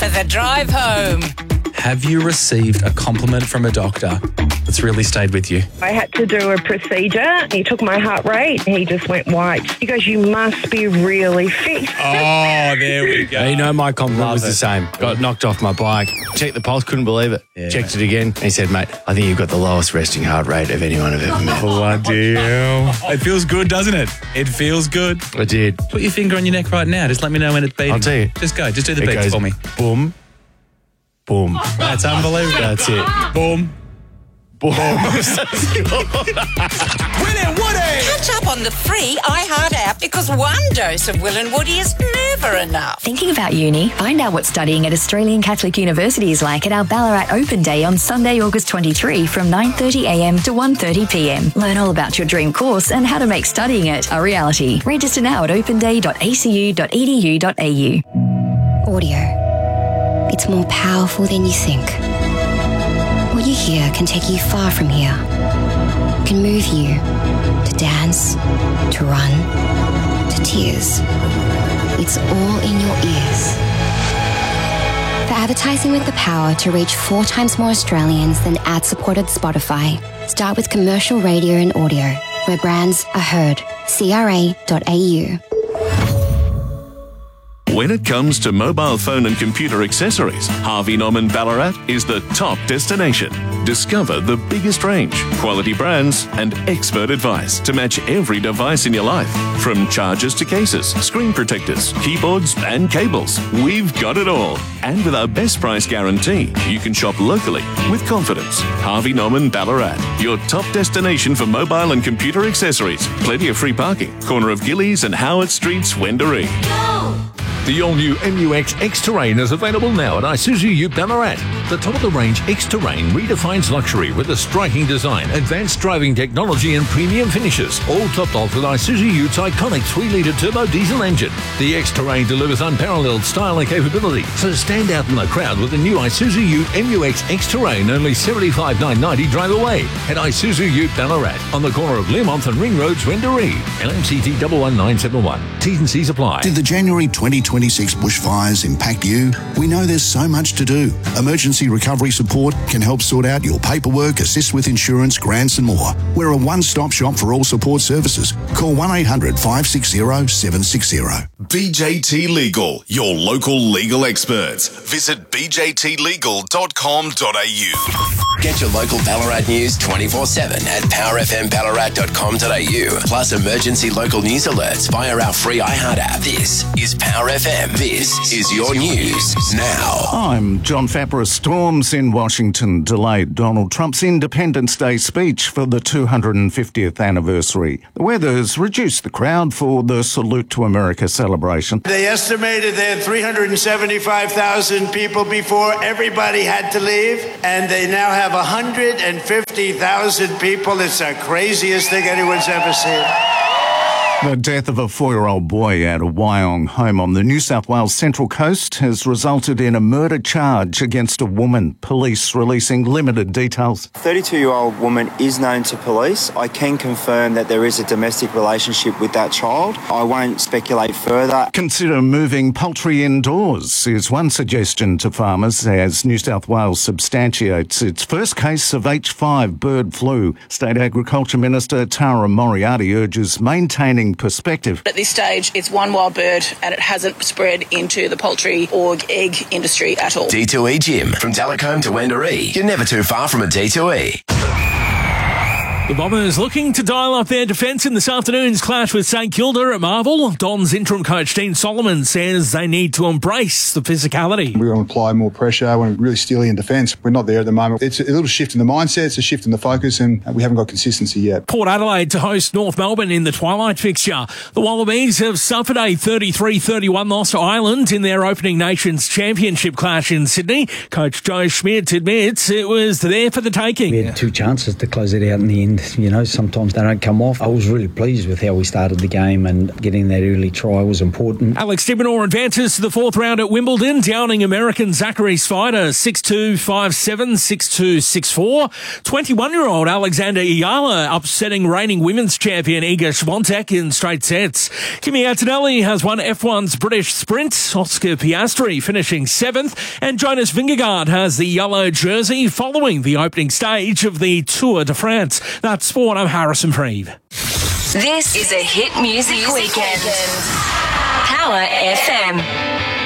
the drive home. Have you received a compliment from a doctor that's really stayed with you? I had to do a procedure. He took my heart rate. He just went white. He goes, you must be really fit. Oh, there we go. You know, my compliment was the same. Got knocked off my bike. Checked the pulse, couldn't believe it. Yeah, Checked it again. He said, mate, I think you've got the lowest resting heart rate of anyone I've ever met. Bloody hell. It feels good, doesn't it? It feels good. I did. Put your finger on your neck right now. Just let me know when it's beating. I'll tell you. Just go. Just do the It beats goes for me. boom, boom. That's unbelievable. That's it. Boom. Boom. Will and Woody! Catch up on the free iHeart app because one dose of Will and Woody is never enough. Thinking about uni? Find out what studying at Australian Catholic University is like at our Ballarat Open Day on Sunday, August 23 from 9:30am to 1:30pm. Learn all about your dream course and how to make studying it a reality. Register now at openday.acu.edu.au. Audio. It's more powerful than you think. What you hear can take you far from here. Can move you to dance, to run, to tears. It's all in your ears. For advertising with the power to reach 4 times more Australians than ad-supported Spotify, start with commercial radio and audio, where brands are heard. CRA.au. When it comes to mobile phone and computer accessories, Harvey Norman Ballarat is the top destination. Discover the biggest range, quality brands, and expert advice to match every device in your life. From chargers to cases, screen protectors, keyboards, and cables, we've got it all. And with our best price guarantee, you can shop locally with confidence. Harvey Norman Ballarat, your top destination for mobile and computer accessories. Plenty of free parking. Corner of Gillies and Howard Streets, Wendouree. The all-new MU-X X-Terrain is available now at Isuzu Ute Ballarat. The top-of-the-range X-Terrain redefines luxury with a striking design, advanced driving technology and premium finishes, all topped off with Isuzu Ute's iconic 3-litre turbo diesel engine. The X-Terrain delivers unparalleled style and capability, so stand out in the crowd with the new Isuzu Ute MU-X X-Terrain, only $75,990 drive away at Isuzu Ute Ballarat on the corner of Learmonth and Ring Roads, Wendouree. LMCT 11971. T's and C's apply. Did the January 2026 bushfires impact you? We know there's so much to do. Emergency recovery support can help sort out your paperwork, assist with insurance, grants and more. We're a one-stop shop for all support services. Call 1-800-560-760. BJT Legal, your local legal experts. Visit bjtlegal.com.au. Get your local Ballarat news 24/7 at powerfmballarat.com.au. Plus emergency local news alerts via our free iHeart app. This is Power FM. This is your news now. I'm John Fapper. Storms in Washington delayed Donald Trump's Independence Day speech for the 250th anniversary. The weather's reduced the crowd for the Salute to America celebration. They estimated they had 375,000 people before everybody had to leave, and they now have 150,000 people. It's the craziest thing anyone's ever seen. The death of a 4-year-old boy at a Wyong home on the New South Wales Central Coast has resulted in a murder charge against a woman. Police releasing limited details. 32-year-old woman is known to police. I can confirm that there is a domestic relationship with that child. I won't speculate further. Consider moving poultry indoors is one suggestion to farmers as New South Wales substantiates its first case of H5 bird flu. State Agriculture Minister Tara Moriarty urges maintaining perspective. At this stage, it's one wild bird and it hasn't spread into the poultry or egg industry at all. D2E Gym. From Telecombe to Wendouree. You're never too far from a D2E. The Bombers looking to dial up their defence in this afternoon's clash with St Kilda at Marvel. Don's interim coach Dean Solomon says they need to embrace the physicality. We want to apply more pressure. We want to really steely in defence. We're not there at the moment. It's a little shift in the mindset. It's a shift in the focus, and we haven't got consistency yet. Port Adelaide to host North Melbourne in the twilight fixture. The Wallabies have suffered a 33-31 loss to Ireland in their opening Nations Championship clash in Sydney. Coach Joe Schmidt admits it was there for the taking. We had 2 chances to close it out in the end. and, sometimes they don't come off. I was really pleased with how we started the game, and getting that early try was important. Alex de Minaur advances to the fourth round at Wimbledon, downing American Zachary Svider 6-2, 5-7, 6-2, 6-4. 21-year-old Alexander Iyala upsetting reigning women's champion Iga Swiatek in straight sets. Kimi Antonelli has won F1's British Sprint, Oscar Piastri finishing 7th, and Jonas Vingegaard has the yellow jersey following the opening stage of the Tour de France. That's Sport. I'm Harrison Freeve. This is a hit music weekend. Power FM.